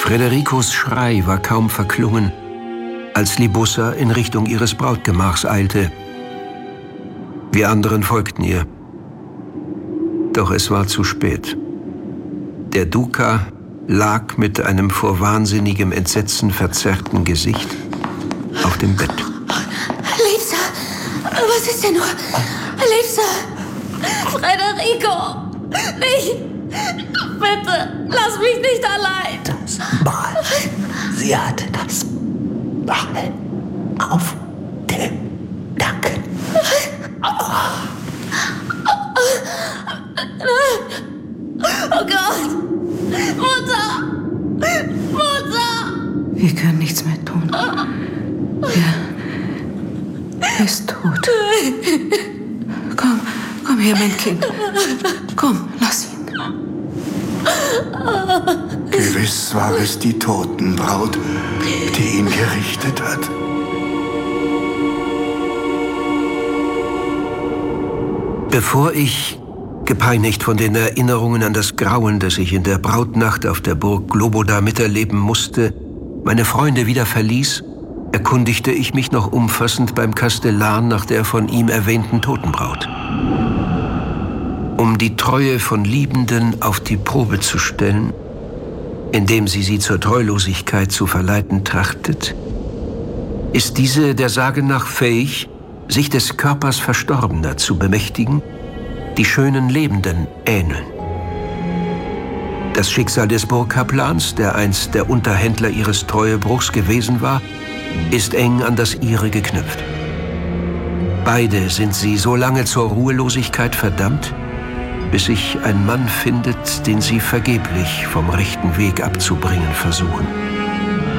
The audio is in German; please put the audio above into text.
Fredericos Schrei war kaum verklungen, als Libussa in Richtung ihres Brautgemachs eilte. Wir anderen folgten ihr. Doch es war zu spät. Der Duca lag mit einem vor wahnsinnigem Entsetzen verzerrten Gesicht auf dem Bett. Lisa, was ist denn nur? Lisa, Frederico, nicht, bitte, lass mich nicht allein. Das Mal, sie hatte das Mal auf dem Nacken. Oh Gott, Mutter, Mutter. Wir können nichts mehr tun. Er ist tot. Komm her, mein Kind. Komm, lass ihn. Gewiss war es die Totenbraut, die ihn gerichtet hat. Bevor ich, gepeinigt von den Erinnerungen an das Grauen, das ich in der Brautnacht auf der Burg Globoda miterleben musste, meine Freunde wieder verließ, erkundigte ich mich noch umfassend beim Kastellan nach der von ihm erwähnten Totenbraut. Um die Treue von Liebenden auf die Probe zu stellen, indem sie zur Treulosigkeit zu verleiten trachtet, ist diese der Sage nach fähig, sich des Körpers Verstorbener zu bemächtigen, die schönen Lebenden ähneln. Das Schicksal des Burgkaplans, der einst der Unterhändler ihres Treuebruchs gewesen war, ist eng an das ihre geknüpft. Beide sind sie so lange zur Ruhelosigkeit verdammt, bis sich ein Mann findet, den sie vergeblich vom rechten Weg abzubringen versuchen.